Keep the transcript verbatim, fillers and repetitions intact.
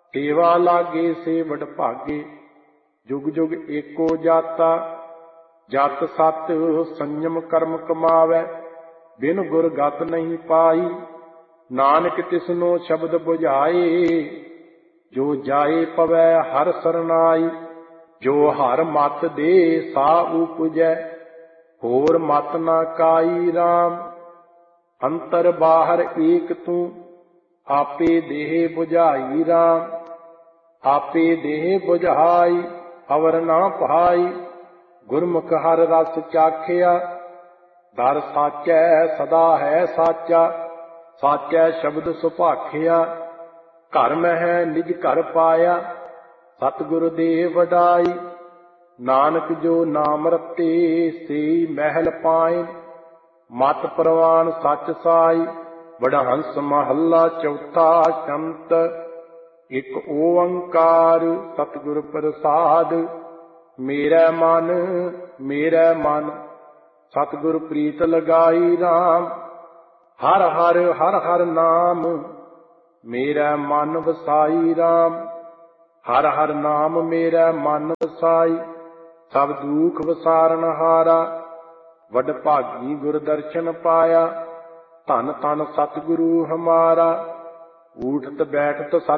ਸੇਵਾ ਲਾਗੇ ਸੇ ਵਡ ਭਾਗੇ। ਜੁਗ ਜੁਗ ਏਕੋ ਜਾਤਾ, ਜਤ ਸਤ ਸੰਯਮ ਕਰਮ ਕਮਾਵੈ। ਬਿਨ ਗੁਰ ਗਤ ਨਹੀਂ ਪਾਈ, ਨਾਨਕ ਤਿਸਨੋ ਸ਼ਬਦ ਬੁਝਾਏ। ਜੋ ਜਾਏ ਪਵੈ ਹਰ ਸਰਨਾਈ, ਜੋ ਹਰ ਮਤ ਦੇ ਸਾ ਉਪਜੈ। ਹੋਰ ਮਤ ਨਾ ਕਾਈ ਰਾਮ, ਅੰਤਰ ਬਾਹਰ ਏਕ ਤੂੰ। ਆਪੇ ਦੇਹ ਬੁਝਾਈ ਰਾਮ, ਆਪੇ ਦੇਹ ਬੁਝਾਈ ਅਵਰ ਨਾ ਪਾਈ। ਗੁਰਮੁਖ ਹਰ ਰਸ ਚਾਖਿਆ, ਦਰ ਸਾਚੈ ਸਦਾ ਹੈ ਸਾਚਾ। ਸਾਚੈ ਸ਼ਬਦ ਸੁਭਾਖਿਆ, ਘਰ ਮਹਿ ਨਿਜ ਘਰ ਪਾਇਆ। ਸਤਿਗੁਰ ਦੇ ਵਡਾਈ, ਨਾਨਕ ਜੋ ਨਾਮ ਰਤੇ ਸੇਈ ਮਹਿਲ ਪਾਏ। ਮਤ ਪ੍ਰਵਾਨ ਸਚ ਸਾਈ, ਵਡਹੰਸ ਮਹੱਲਾ ਚੌਥਾ। ਸ਼ੰਤ ਇਕ ਓੰਕਾਰ ਸਤਿਗੁਰ ਪ੍ਰਸਾਦ। ਮੇਰਾ ਮਨ ਮੇਰਾ ਮਨ ਸਤਿਗੁਰ ਪ੍ਰੀਤ ਲਗਾਈ ਰਾਮ। ਹਰ ਹਰ ਹਰ ਹਰ ਨਾਮ ਮੇਰਾ ਮਨ ਵਸਾਈ ਰਾਮ। ਹਰ ਹਰ ਨਾਮ ਮੇਰਾ ਮਨ ਵਸਾਈ, ਸਭ ਦੁਖ ਵਿਸਾਰਨ ਹਾਰਾ। ਵਡ ਭਾਗੀ ਗੁਰ ਦਰਸ਼ਨ ਪਾਇਆ, ਧਨ ਧਨ ਸਤਿਗੁਰੂ ਹਮਾਰਾ। ਊਠਤ ਬੈਠਤ ਸਤ